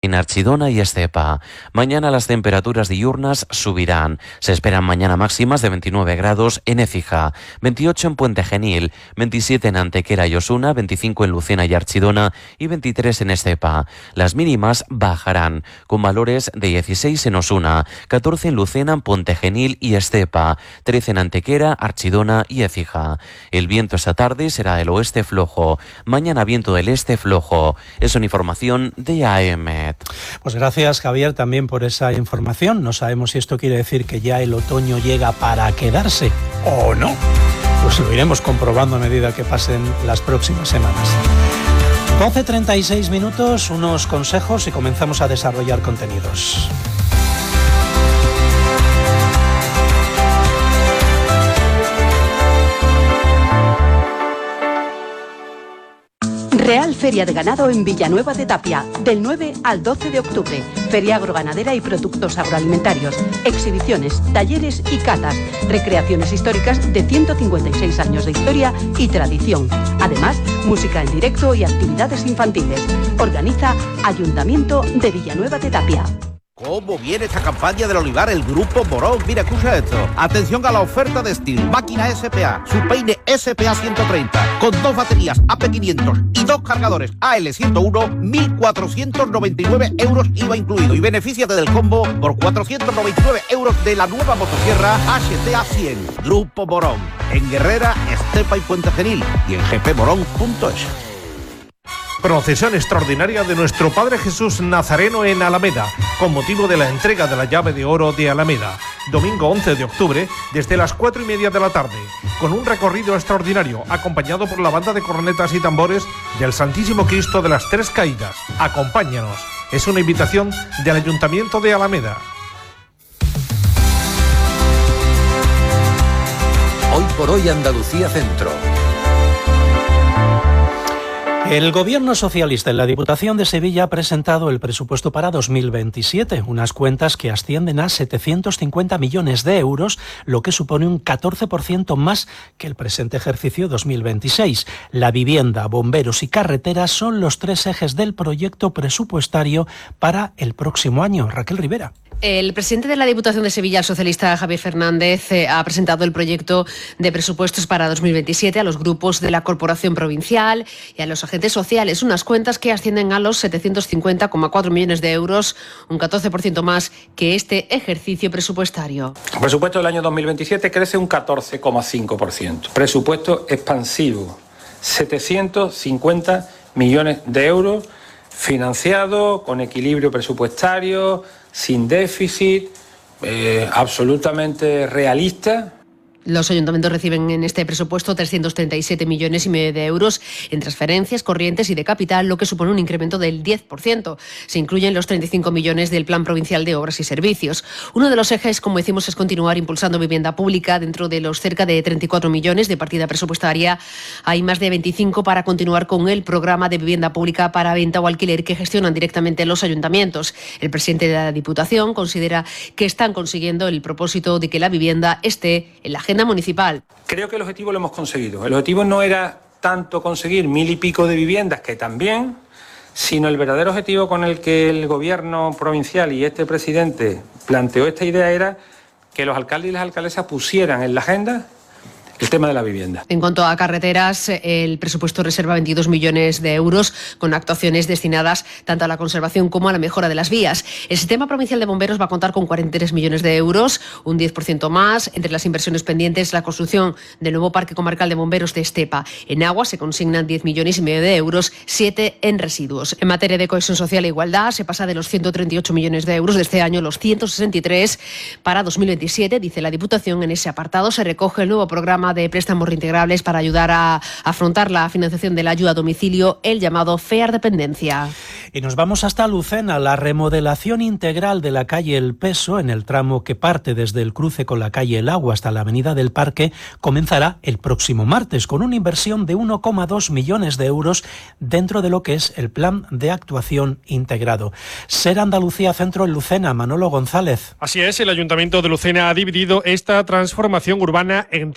en Archidona y Estepa. Mañana las temperaturas diurnas subirán. Se esperan mañana máximas de 29 grados en Écija, 28 en Puente Genil, 27 en Antequera y Osuna, 25 en Lucena y Archidona y 23 en Estepa. Las mínimas bajarán, con valores de 16 en Osuna, 14 en Lucena, Puente Genil y Estepa, 13 en Antequera, Archidona y Écija. El viento esta tarde será del oeste flojo. Mañana viento del este flojo. Es una información de AEMET. Pues gracias, Javier, también por esa información. No sabemos si esto quiere decir que ya el otoño llega para quedarse o no. Pues lo iremos comprobando a medida que pasen las próximas semanas. 12:36 minutos, unos consejos y comenzamos a desarrollar contenidos. Real Feria de Ganado en Villanueva de Tapia, del 9 al 12 de octubre. Feria agroganadera y productos agroalimentarios, exhibiciones, talleres y catas, recreaciones históricas de 156 años de historia y tradición. Además, música en directo y actividades infantiles. Organiza Ayuntamiento de Villanueva de Tapia. ¿Cómo viene esta campaña del olivar? El Grupo Morón. Mira, escucha esto. Atención a la oferta de Steel. Máquina SPA. Su peine SPA 130. Con 2 baterías AP500 y 2 cargadores AL101. 1.499 euros IVA incluido. Y benefíciate del combo por 499 euros de la nueva motosierra HTA 100. Grupo Morón. En Guerrera, Estepa y Puente Genil. Y en gpmorón.es. Procesión extraordinaria de nuestro Padre Jesús Nazareno en Alameda, con motivo de la entrega de la llave de oro de Alameda. Domingo 11 de octubre, desde las 4:30 de la tarde, con un recorrido extraordinario, acompañado por la banda de cornetas y tambores del Santísimo Cristo de las Tres Caídas. Acompáñanos. Es una invitación del Ayuntamiento de Alameda. Hoy por hoy Andalucía Centro. El Gobierno socialista en la Diputación de Sevilla ha presentado el presupuesto para 2027, unas cuentas que ascienden a 750 millones de euros, lo que supone un 14% más que el presente ejercicio 2026. La vivienda, bomberos y carreteras son los 3 ejes del proyecto presupuestario para el próximo año. Raquel Rivera. El presidente de la Diputación de Sevilla, el socialista Javier Fernández, ha presentado el proyecto de presupuestos para 2027 a los grupos de la Corporación Provincial y a los agentes sociales, unas cuentas que ascienden a los 750,4 millones de euros, un 14% más que este ejercicio presupuestario. El presupuesto del año 2027 crece un 14,5%. Presupuesto expansivo, 750 millones de euros, financiado, con equilibrio presupuestario, sin déficit, absolutamente realista. Los ayuntamientos reciben en este presupuesto 337,5 millones de euros en transferencias corrientes y de capital, lo que supone un incremento del 10%. Se incluyen los 35 millones del Plan Provincial de Obras y Servicios. Uno de los ejes, como decimos, es continuar impulsando vivienda pública. Dentro de los cerca de 34 millones de partida presupuestaria, hay más de 25 para continuar con el programa de vivienda pública para venta o alquiler que gestionan directamente los ayuntamientos. El presidente de la Diputación considera que están consiguiendo el propósito de que la vivienda esté en la agenda municipal. Creo que el objetivo lo hemos conseguido. El objetivo no era tanto conseguir 1.000 y pico de viviendas, que también, sino el verdadero objetivo con el que el gobierno provincial y este presidente planteó esta idea era que los alcaldes y las alcaldesas pusieran en la agenda el tema de la vivienda. En cuanto a carreteras, el presupuesto reserva 22 millones de euros con actuaciones destinadas tanto a la conservación como a la mejora de las vías. El sistema provincial de bomberos va a contar con 43 millones de euros, un 10% más. Entre las inversiones pendientes, la construcción del nuevo parque comarcal de bomberos de Estepa. En agua se consignan 10,5 millones de euros, 7 en residuos. En materia de cohesión social e igualdad, se pasa de los 138 millones de euros de este año a los 163 para 2027, dice la Diputación. En ese apartado se recoge el nuevo programa de préstamos reintegrables para ayudar a afrontar la financiación de la ayuda a domicilio, el llamado FEAR Dependencia. Y nos vamos hasta Lucena. La remodelación integral de la calle El Peso, en el tramo que parte desde el cruce con la calle El Agua hasta la avenida del Parque, comenzará el próximo martes con una inversión de 1,2 millones de euros dentro de lo que es el plan de actuación integrado. Ser Andalucía Centro en Lucena, Manolo González. Así es, el Ayuntamiento de Lucena ha dividido esta transformación urbana en 3 tramos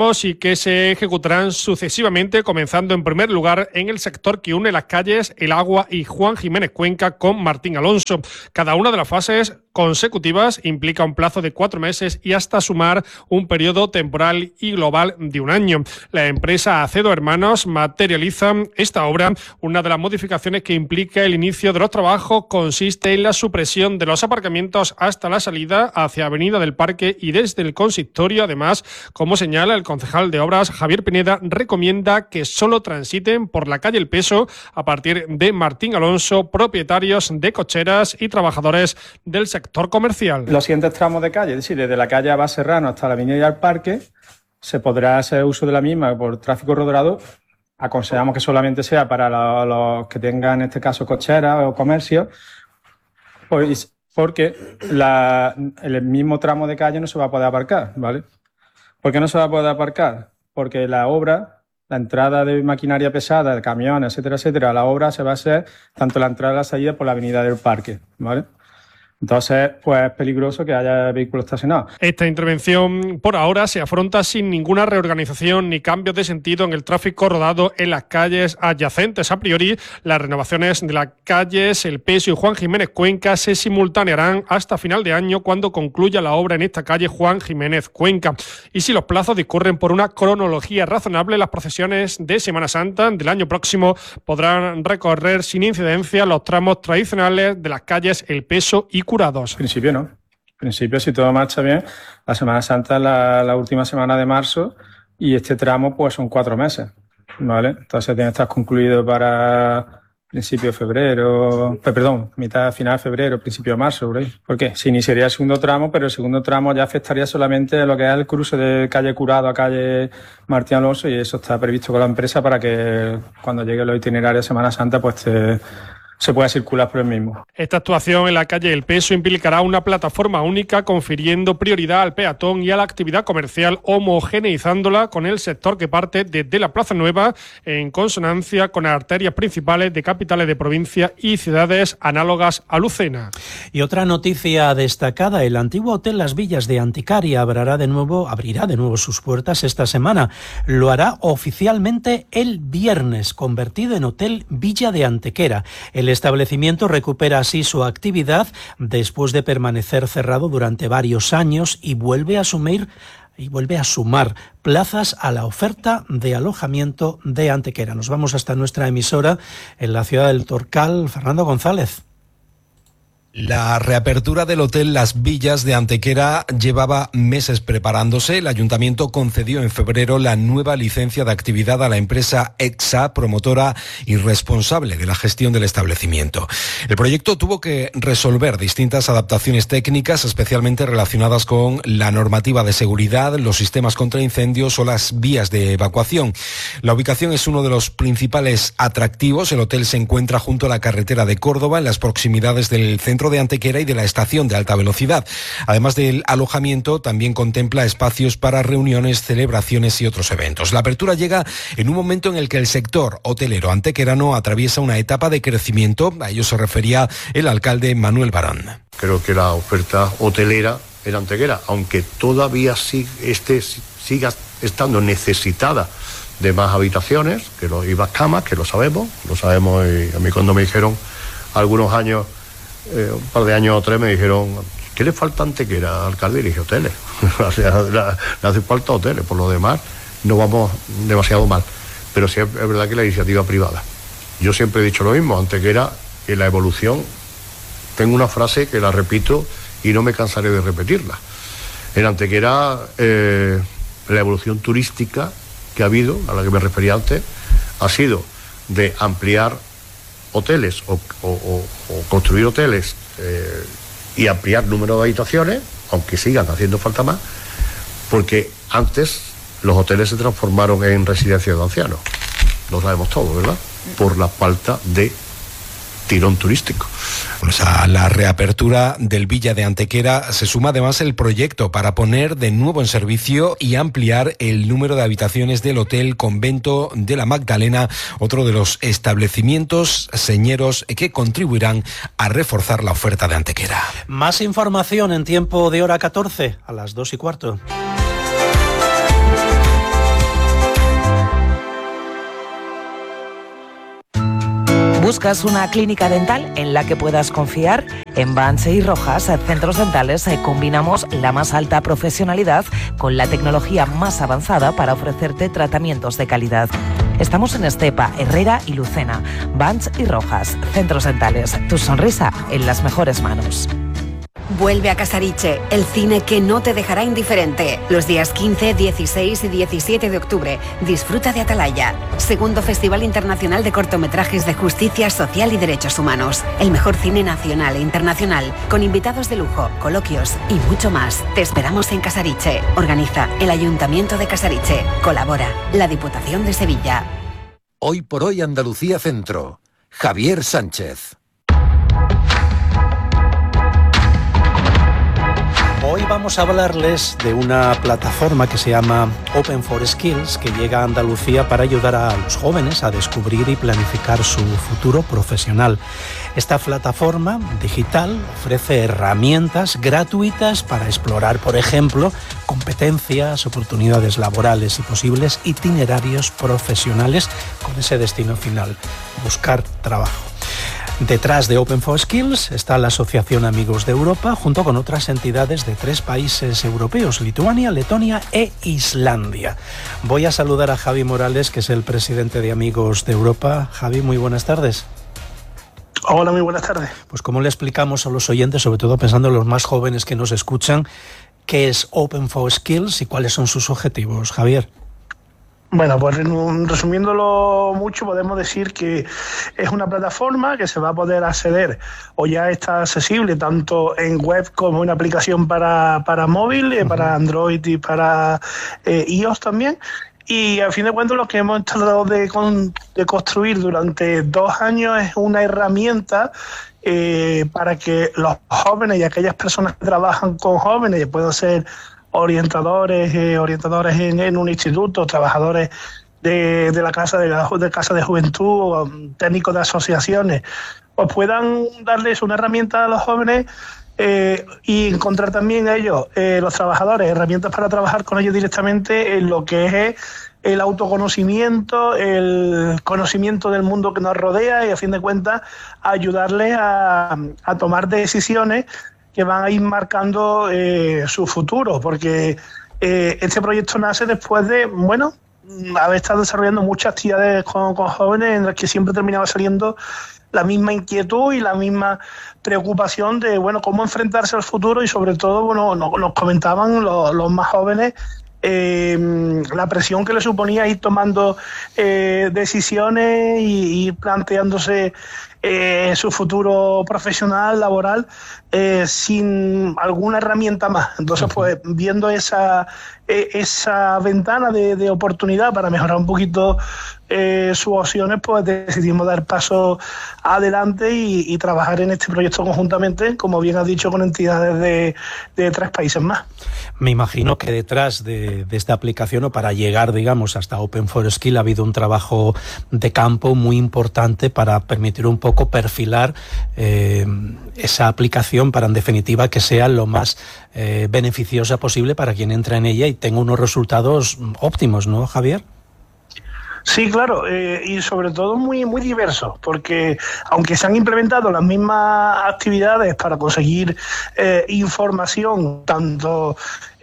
tramos y que se ejecutarán sucesivamente, comenzando en primer lugar en el sector que une las calles El Agua y Juan Jiménez Cuenca con Martín Alonso. Cada una de las fases consecutivas implica un plazo de 4 meses y hasta sumar un periodo temporal y global de 1 año. La empresa Acedo Hermanos materializa esta obra. Una de las modificaciones que implica el inicio de los trabajos consiste en la supresión de los aparcamientos hasta la salida hacia Avenida del Parque y desde el consistorio. Además, como señala el concejal de Obras, Javier Pineda, recomienda que solo transiten por la calle El Peso a partir de Martín Alonso propietarios de cocheras y trabajadores del sector comercial. Los siguientes tramos de calle, es decir, desde la calle Abad Serrano hasta la Avenida del Parque, se podrá hacer uso de la misma por tráfico rodado. Aconsejamos que solamente sea para los que tengan, en este caso, cocheras o comercios, pues, porque el mismo tramo de calle no se va a poder aparcar, ¿vale? ¿Por qué no se va a poder aparcar? Porque la obra, la entrada de maquinaria pesada, de camiones, etcétera, etcétera, la obra se va a hacer tanto la entrada y la salida por la Avenida del Parque, ¿vale? Entonces, pues es peligroso que haya vehículos estacionados. Esta intervención, por ahora, se afronta sin ninguna reorganización ni cambios de sentido en el tráfico rodado en las calles adyacentes. A priori, las renovaciones de las calles El Peso y Juan Jiménez Cuenca se simultanearán hasta final de año, cuando concluya la obra en esta calle Juan Jiménez Cuenca. Y si los plazos discurren por una cronología razonable, las procesiones de Semana Santa del año próximo podrán recorrer sin incidencia los tramos tradicionales de las calles El Peso y Curados. En principio no. En principio, si todo marcha bien, la Semana Santa es la última semana de marzo y este tramo pues son 4 meses, ¿vale? Entonces tiene que estar concluido para principio de febrero, final de febrero, principio de marzo, por ahí. ¿Por qué? Se iniciaría el segundo tramo, pero el segundo tramo ya afectaría solamente lo que es el cruce de calle Curado a calle Martín Alonso, y eso está previsto con la empresa para que cuando llegue los itinerarios de Semana Santa pues se pueda circular por el mismo. Esta actuación en la calle El Peso implicará una plataforma única, confiriendo prioridad al peatón y a la actividad comercial, homogeneizándola con el sector que parte desde la Plaza Nueva, en consonancia con las arterias principales de capitales de provincia y ciudades análogas a Lucena. Y otra noticia destacada: el antiguo hotel Las Villas de Anticaria abrirá de nuevo sus puertas esta semana. Lo hará oficialmente el viernes, convertido en Hotel Villa de Antequera. El establecimiento recupera así su actividad después de permanecer cerrado durante varios años y vuelve a sumar plazas a la oferta de alojamiento de Antequera. Nos vamos hasta nuestra emisora en la ciudad del Torcal. Fernando González. La reapertura del hotel Las Villas de Antequera llevaba meses preparándose. El ayuntamiento concedió en febrero la nueva licencia de actividad a la empresa EXA, promotora y responsable de la gestión del establecimiento. El proyecto tuvo que resolver distintas adaptaciones técnicas, especialmente relacionadas con la normativa de seguridad, los sistemas contra incendios o las vías de evacuación. La ubicación es uno de los principales atractivos. El hotel se encuentra junto a la carretera de Córdoba, en las proximidades del centro de Antequera y de la estación de alta velocidad. Además del alojamiento, también contempla espacios para reuniones, celebraciones y otros eventos. La apertura llega en un momento en el que el sector hotelero antequerano atraviesa una etapa de crecimiento. A ello se refería el alcalde Manuel Barón. Creo que la oferta hotelera en Antequera, aunque todavía siga estando necesitada de más habitaciones y más camas, que lo sabemos, y a mí cuando me dijeron algunos años, un par de años o 3, me dijeron: ¿qué le falta a Antequera, alcalde? Y le dije: hoteles. Le hace falta hoteles, por lo demás no vamos demasiado mal. Pero sí es verdad que la iniciativa privada. Yo siempre he dicho lo mismo: Antequera, en la evolución, tengo una frase que la repito y no me cansaré de repetirla. En Antequera, la evolución turística que ha habido, a la que me refería antes, ha sido de ampliar hoteles o construir hoteles y ampliar número de habitaciones, aunque sigan haciendo falta más, porque antes los hoteles se transformaron en residencias de ancianos. Lo sabemos todo, ¿verdad? Por la falta de tirón turístico. Pues a la reapertura del Villa de Antequera se suma además el proyecto para poner de nuevo en servicio y ampliar el número de habitaciones del Hotel Convento de la Magdalena, otro de los establecimientos señeros que contribuirán a reforzar la oferta de Antequera. Más información en tiempo de hora 14, a las 2:15. ¿Buscas una clínica dental en la que puedas confiar? En Banche y Rojas, Centros Dentales, combinamos la más alta profesionalidad con la tecnología más avanzada para ofrecerte tratamientos de calidad. Estamos en Estepa, Herrera y Lucena. Banche y Rojas, Centros Dentales. Tu sonrisa en las mejores manos. Vuelve a Casariche, el cine que no te dejará indiferente. Los días 15, 16 y 17 de octubre, disfruta de Atalaya, segundo Festival Internacional de Cortometrajes de Justicia Social y Derechos Humanos. El mejor cine nacional e internacional, con invitados de lujo, coloquios y mucho más. Te esperamos en Casariche. Organiza el Ayuntamiento de Casariche. Colabora la Diputación de Sevilla. Hoy por hoy Andalucía Centro. Javier Sánchez. Hoy vamos a hablarles de una plataforma que se llama Open for Skills, que llega a Andalucía para ayudar a los jóvenes a descubrir y planificar su futuro profesional. Esta plataforma digital ofrece herramientas gratuitas para explorar, por ejemplo, competencias, oportunidades laborales y posibles itinerarios profesionales con ese destino final, buscar trabajo. Detrás de Open for Skills está la Asociación Amigos de Europa, junto con otras entidades de 3 países europeos, Lituania, Letonia e Islandia. Voy a saludar a Javi Morales, que es el presidente de Amigos de Europa. Javi, muy buenas tardes. Hola, muy buenas tardes. Pues ¿cómo le explicamos a los oyentes, sobre todo pensando en los más jóvenes que nos escuchan, qué es Open for Skills y cuáles son sus objetivos, Javier? Bueno, pues resumiéndolo mucho, podemos decir que es una plataforma que se va a poder acceder o ya está accesible tanto en web como en aplicación para móvil, para Android y para iOS también. Y al fin de cuentas lo que hemos tratado de construir durante 2 años es una herramienta para que los jóvenes y aquellas personas que trabajan con jóvenes, que puedan ser orientadores en un instituto, trabajadores de la casa de juventud, técnicos de asociaciones, pues puedan darles una herramienta a los jóvenes y encontrar también ellos, los trabajadores, herramientas para trabajar con ellos directamente en lo que es el autoconocimiento, el conocimiento del mundo que nos rodea y a fin de cuentas ayudarles a tomar decisiones que van a ir marcando su futuro, porque este proyecto nace después de, haber estado desarrollando muchas actividades con jóvenes en las que siempre terminaba saliendo la misma inquietud y la misma preocupación de, cómo enfrentarse al futuro y sobre todo, nos comentaban los más jóvenes la presión que le suponía ir tomando decisiones y planteándose su futuro profesional, laboral, sin alguna herramienta más. Entonces, pues viendo esa ventana de oportunidad para mejorar un poquito sus opciones, pues decidimos dar paso adelante y trabajar en este proyecto conjuntamente, como bien has dicho, con entidades de 3 países más. Me imagino que detrás de esta aplicación, o para llegar, digamos, hasta Open for Skill, ha habido un trabajo de campo muy importante para permitir un poco perfilar esa aplicación para, en definitiva, que sea lo más beneficiosa posible para quien entra en ella y tenga unos resultados óptimos, ¿no, Javier? Sí, claro, y sobre todo muy, muy diversos, porque aunque se han implementado las mismas actividades para conseguir información, tanto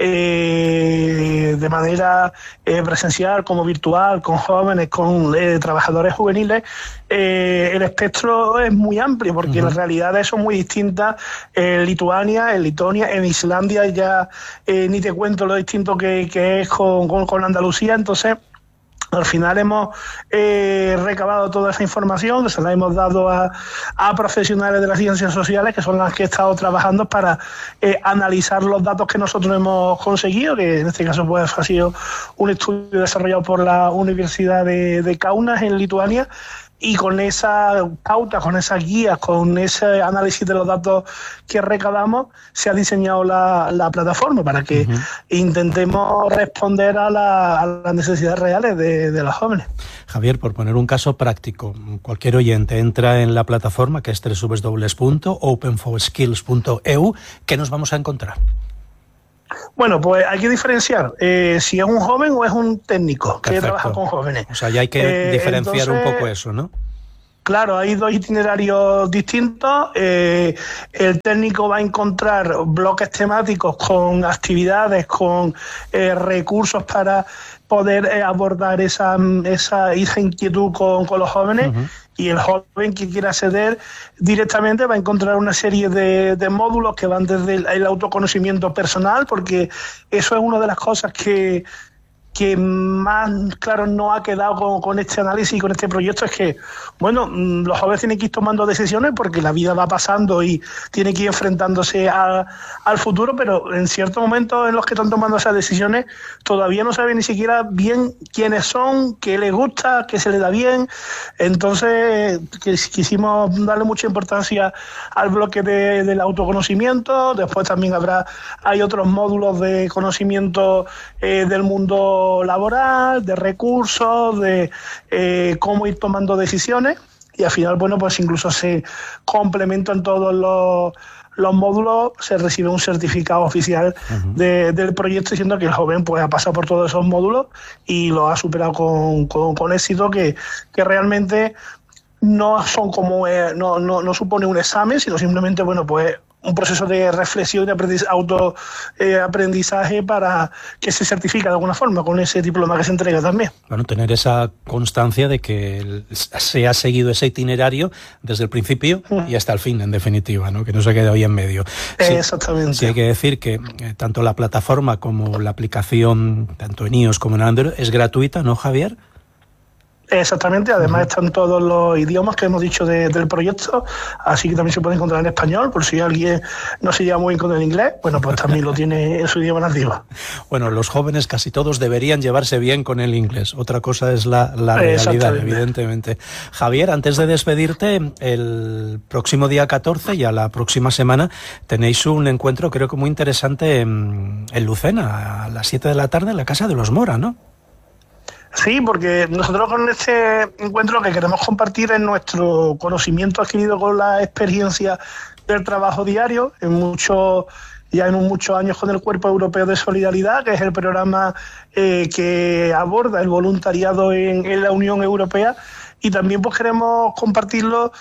de manera presencial como virtual, con jóvenes, con trabajadores juveniles, el espectro es muy amplio, porque las realidades son muy distintas en Lituania, en Letonia, en Islandia ya ni te cuento lo distinto que es con Andalucía. Entonces, al final hemos recabado toda esa información, se la hemos dado a profesionales de las ciencias sociales, que son las que he estado trabajando para analizar los datos que nosotros hemos conseguido, que en este caso pues ha sido un estudio desarrollado por la Universidad de Kaunas en Lituania. Y con esa pauta, con esas guías, con ese análisis de los datos que recabamos, se ha diseñado la plataforma para que intentemos responder a las necesidades reales de los jóvenes. Javier, por poner un caso práctico, cualquier oyente entra en la plataforma, que es www.openforskills.eu, ¿qué nos vamos a encontrar? Bueno, pues hay que diferenciar si es un joven o es un técnico que trabaja con jóvenes. O sea, ya hay que diferenciar un poco eso, ¿no? Claro, hay 2 itinerarios distintos. El técnico va a encontrar bloques temáticos con actividades, con recursos para poder abordar esa inquietud con los jóvenes. Uh-huh. Y el joven que quiera acceder directamente va a encontrar una serie de módulos que van desde el autoconocimiento personal, porque eso es una de las cosas que más claro no ha quedado con este análisis y con este proyecto, es que, bueno, los jóvenes tienen que ir tomando decisiones porque la vida va pasando y tienen que ir enfrentándose al futuro, pero en ciertos momentos en los que están tomando esas decisiones todavía no saben ni siquiera bien quiénes son, qué les gusta, qué se les da bien. Entonces quisimos darle mucha importancia al bloque del autoconocimiento. Después también hay otros módulos de conocimiento del mundo laboral, de recursos, de cómo ir tomando decisiones, y al final, bueno, pues incluso se complementan todos los módulos, se recibe un certificado oficial del proyecto diciendo que el joven pues ha pasado por todos esos módulos y lo ha superado con éxito, que realmente no son como no supone un examen, sino simplemente, bueno, pues un proceso de reflexión y de aprendizaje para que se certifique de alguna forma con ese diploma que se entrega también. Bueno, tener esa constancia de que se ha seguido ese itinerario desde el principio y hasta el fin, en definitiva, ¿no? Que no se quede ahí en medio. Sí, exactamente. Sí, hay que decir que tanto la plataforma como la aplicación, tanto en iOS como en Android, es gratuita, ¿no, Javier? Exactamente, además están todos los idiomas que hemos dicho del proyecto, así que también se puede encontrar en español, por si alguien no se lleva muy bien con el inglés, bueno, pues también lo tiene en su idioma nativo. Bueno, los jóvenes casi todos deberían llevarse bien con el inglés, otra cosa es la realidad, evidentemente. Javier, antes de despedirte, el próximo día 14, ya la próxima semana, tenéis un encuentro creo que muy interesante en Lucena, a las 7 de la tarde en la Casa de los Mora, ¿no? Sí, porque nosotros con este encuentro lo que queremos compartir es nuestro conocimiento adquirido con la experiencia del trabajo diario, en muchos años con el Cuerpo Europeo de Solidaridad, que es el programa que aborda el voluntariado en la Unión Europea, y también pues queremos compartirlo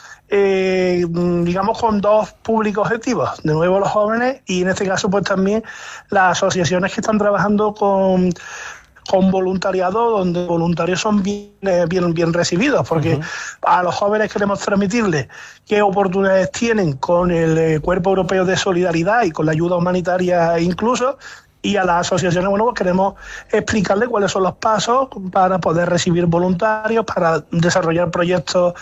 digamos con 2 públicos objetivos, de nuevo los jóvenes y en este caso pues también las asociaciones que están trabajando con voluntariado, donde voluntarios son bien recibidos, porque a los jóvenes queremos transmitirles qué oportunidades tienen con el Cuerpo Europeo de Solidaridad y con la ayuda humanitaria incluso, y a las asociaciones, bueno, pues queremos explicarles cuáles son los pasos para poder recibir voluntarios, para desarrollar proyectos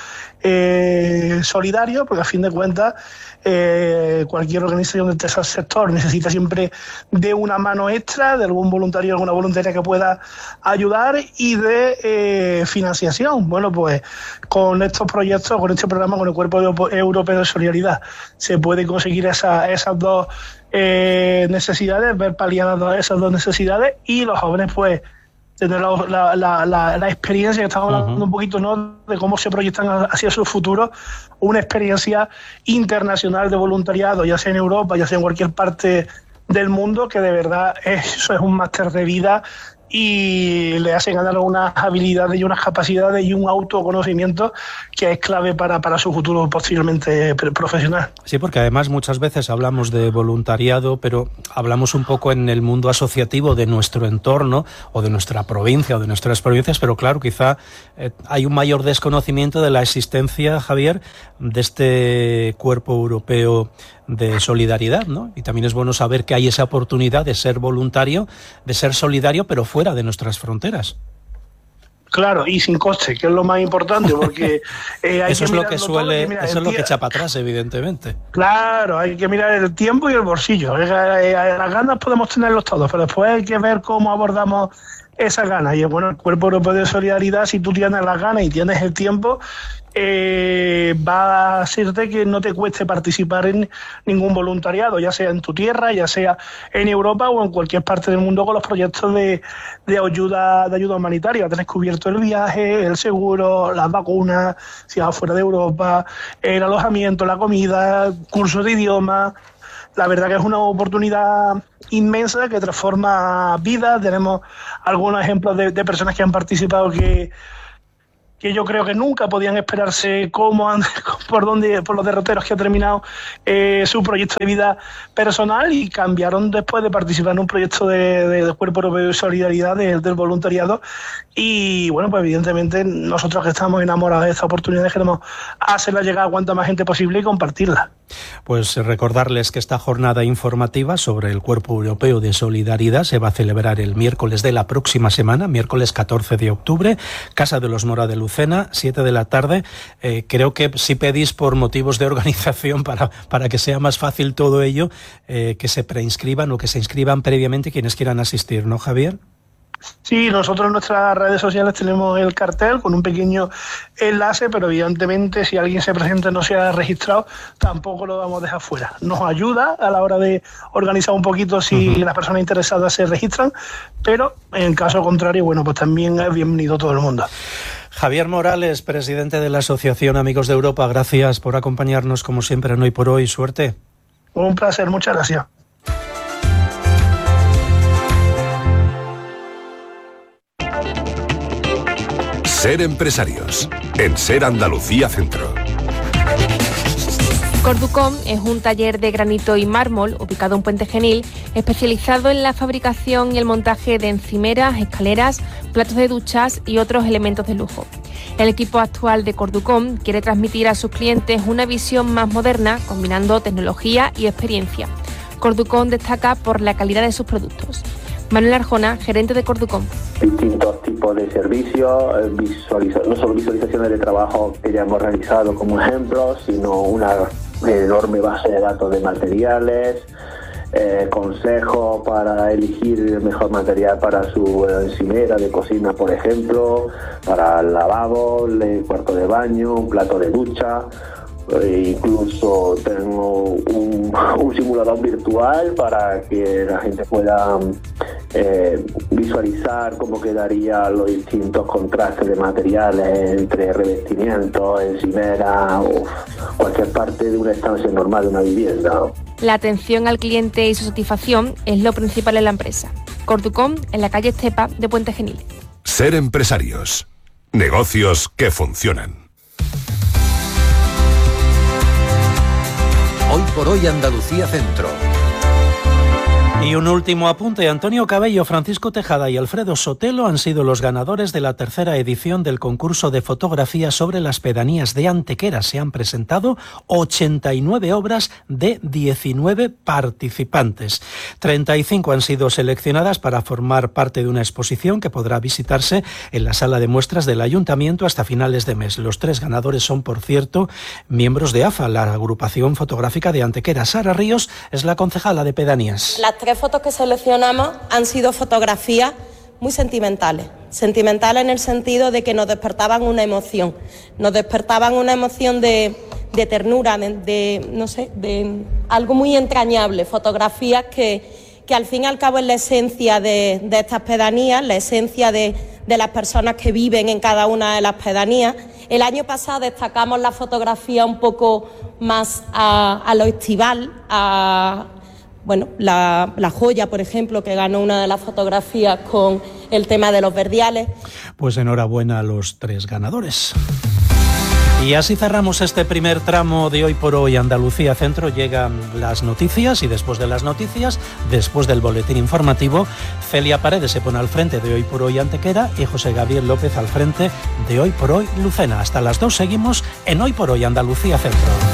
solidarios, porque a fin de cuentas cualquier organización del tercer sector necesita siempre de una mano extra, de algún voluntario, alguna voluntaria que pueda ayudar y de financiación. Bueno, pues con estos proyectos, con este programa, con el Cuerpo Europeo de Solidaridad, se puede conseguir esas 2 necesidades, ver paliadas esas 2 necesidades, y los jóvenes pues tener la experiencia, que estamos hablando un poquito, ¿no?, de cómo se proyectan hacia su futuro, una experiencia internacional de voluntariado, ya sea en Europa, ya sea en cualquier parte del mundo, que de verdad eso es un máster de vida y le hacen ganar unas habilidades y unas capacidades y un autoconocimiento que es clave para su futuro posteriormente profesional. Sí, porque además muchas veces hablamos de voluntariado, pero hablamos un poco en el mundo asociativo de nuestro entorno o de nuestra provincia o de nuestras provincias, pero claro, quizá hay un mayor desconocimiento de la existencia, Javier, de este Cuerpo Europeo de Solidaridad, ¿no? Y también es bueno saber que hay esa oportunidad de ser voluntario, de ser solidario, pero fuera de nuestras fronteras. Claro, y sin coste, que es lo más importante, porque hay eso que es lo que suele, todo, eso es lo que echa para atrás, evidentemente. Claro, hay que mirar el tiempo y el bolsillo. Las ganas podemos tenerlos todos, pero después hay que ver cómo abordamos esas ganas. Y bueno, el Cuerpo Europeo de Solidaridad, si tú tienes las ganas y tienes el tiempo, va a hacerte que no te cueste participar en ningún voluntariado, ya sea en tu tierra, ya sea en Europa o en cualquier parte del mundo, con los proyectos de ayuda humanitaria. Tenés cubierto el viaje, el seguro, las vacunas, si vas fuera de Europa, el alojamiento, la comida, cursos de idioma. La verdad que es una oportunidad inmensa que transforma vidas. Tenemos algunos ejemplos de personas que han participado que que yo creo que nunca podían esperarse por los derroteros que ha terminado su proyecto de vida personal, y cambiaron después de participar en un proyecto de Cuerpo Europeo de Solidaridad del voluntariado. Y bueno, pues evidentemente nosotros que estamos enamorados de esta oportunidad queremos hacerla llegar a cuanta más gente posible y compartirla. Pues recordarles que esta jornada informativa sobre el Cuerpo Europeo de Solidaridad se va a celebrar el miércoles de la próxima semana, miércoles 14 de octubre, Casa de los Mora de Lucena, 7 de la tarde. Creo que si pedís por motivos de organización para que sea más fácil todo ello, que se preinscriban o que se inscriban previamente quienes quieran asistir, ¿no, Javier? Sí, nosotros en nuestras redes sociales tenemos el cartel con un pequeño enlace, pero evidentemente si alguien se presenta y no se ha registrado, tampoco lo vamos a dejar fuera. Nos ayuda a la hora de organizar un poquito si las personas interesadas se registran, pero en caso contrario, bueno, pues también es bienvenido todo el mundo. Javier Morales, presidente de la Asociación Amigos de Europa, gracias por acompañarnos como siempre en Hoy por Hoy. Suerte. Un placer, muchas gracias. Ser empresarios, en Ser Andalucía Centro. Corducom es un taller de granito y mármol ubicado en Puente Genil, especializado en la fabricación y el montaje de encimeras, escaleras, platos de duchas y otros elementos de lujo. El equipo actual de Corducom quiere transmitir a sus clientes una visión más moderna, combinando tecnología y experiencia. Corducom destaca por la calidad de sus productos. Manuel Arjona, gerente de Corducom. Distintos tipos de servicios, no solo visualizaciones de trabajo que ya hemos realizado como ejemplo, sino una enorme base de datos de materiales, consejos para elegir el mejor material para su encimera de cocina, por ejemplo, para el lavabo, el cuarto de baño, un plato de ducha. Incluso tengo un simulador virtual para que la gente pueda visualizar cómo quedarían los distintos contrastes de materiales entre revestimientos, encimera o cualquier parte de una estancia normal de una vivienda. La atención al cliente y su satisfacción es lo principal en la empresa. Corducom, en la calle Estepa de Puente Genil. Ser empresarios. Negocios que funcionan. Hoy por Hoy Andalucía Centro. Y un último apunte. Antonio Cabello, Francisco Tejada y Alfredo Sotelo han sido los ganadores de la tercera edición del concurso de fotografía sobre las pedanías de Antequera. Se han presentado 89 obras de 19 participantes. 35 han sido seleccionadas para formar parte de una exposición que podrá visitarse en la sala de muestras del Ayuntamiento hasta finales de mes. Los 3 ganadores son, por cierto, miembros de AFA, la agrupación fotográfica de Antequera. Sara Ríos es la concejala de pedanías. Las 3 fotos que seleccionamos han sido fotografías muy sentimentales. Sentimentales en el sentido de que nos despertaban una emoción. Nos despertaban una emoción de ternura, de algo muy entrañable. Fotografías que al fin y al cabo es la esencia de estas pedanías, la esencia de las personas que viven en cada una de las pedanías. El año pasado destacamos la fotografía un poco más a lo estival, la joya, por ejemplo, que ganó una de las fotografías con el tema de los verdiales. Pues enhorabuena a los 3 ganadores. Y así cerramos este primer tramo de Hoy por Hoy Andalucía Centro. Llegan las noticias y después de las noticias, después del boletín informativo, Celia Paredes se pone al frente de Hoy por Hoy Antequera y José Gabriel López al frente de Hoy por Hoy Lucena. Hasta las 2 seguimos en Hoy por Hoy Andalucía Centro.